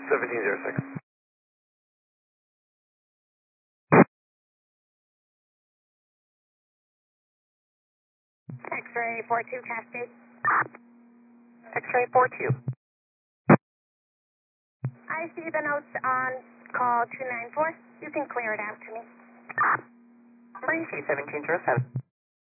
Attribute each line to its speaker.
Speaker 1: 1706.
Speaker 2: X-ray 42 Cascade.
Speaker 1: X-ray 42.
Speaker 2: I see the notes on call 294. You can clear it out to me.
Speaker 1: Emergency 1707.